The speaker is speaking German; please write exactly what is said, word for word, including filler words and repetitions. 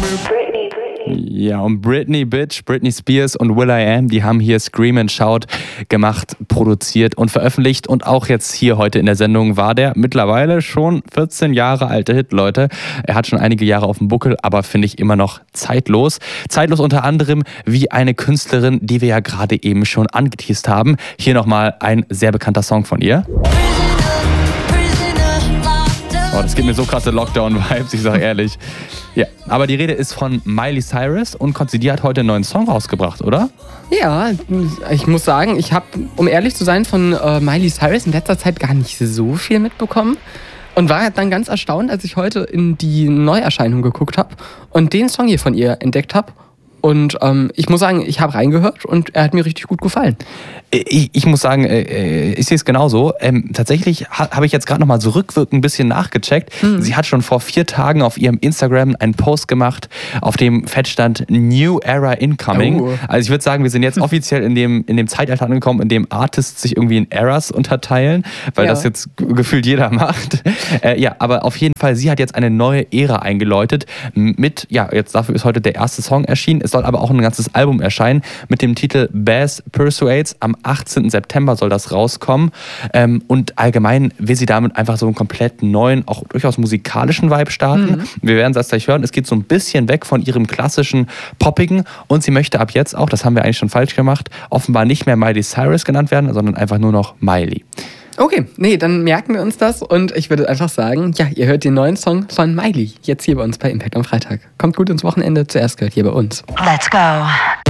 Ja, und Britney Bitch, Britney Spears und will.i.am, die haben hier Scream and Shout gemacht, produziert und veröffentlicht. Und auch jetzt hier heute in der Sendung war der mittlerweile schon vierzehn Jahre alte Hit, Leute. Er hat schon einige Jahre auf dem Buckel, aber finde ich immer noch zeitlos. Zeitlos unter anderem wie eine Künstlerin, die wir ja gerade eben schon angeteast haben. Hier nochmal ein sehr bekannter Song von ihr. Oh, das gibt mir so krasse Lockdown-Vibes, ich sag ehrlich. Ja, aber die Rede ist von Miley Cyrus und die hat heute einen neuen Song rausgebracht, oder? Ja, ich muss sagen, ich habe, um ehrlich zu sein, von äh, Miley Cyrus in letzter Zeit gar nicht so viel mitbekommen. Und war dann ganz erstaunt, als ich heute in die Neuerscheinung geguckt habe und den Song hier von ihr entdeckt habe. Und ähm, ich muss sagen, ich habe reingehört und er hat mir richtig gut gefallen. Ich, ich muss sagen, äh, ich sehe es genauso. Ähm, tatsächlich ha, habe ich jetzt gerade noch mal so rückwirkend ein bisschen nachgecheckt. Mhm. Sie hat schon vor vier Tagen auf ihrem Instagram einen Post gemacht, auf dem fett stand New Era Incoming. Oh. Also ich würde sagen, wir sind jetzt offiziell in dem, in dem Zeitalter angekommen, in dem Artists sich irgendwie in Eras unterteilen, weil ja. das jetzt gefühlt jeder macht. Äh, ja, aber auf jeden Fall, sie hat jetzt eine neue Ära eingeläutet mit, ja, jetzt dafür ist heute der erste Song erschienen. Es soll aber auch ein ganzes Album erscheinen mit dem Titel Bass Persuades. Am achtzehnten September soll das rauskommen. Ähm, und allgemein will sie damit einfach so einen komplett neuen, auch durchaus musikalischen Vibe starten. Mhm. Wir werden das gleich hören. Es geht so ein bisschen weg von ihrem klassischen Poppigen und sie möchte ab jetzt auch, das haben wir eigentlich schon falsch gemacht, offenbar nicht mehr Miley Cyrus genannt werden, sondern einfach nur noch Miley. Okay, nee, dann merken wir uns das und ich würde einfach sagen, ja, ihr hört den neuen Song von Miley jetzt hier bei uns bei Impact am Freitag. Kommt gut ins Wochenende, zuerst gehört hier bei uns. Let's go.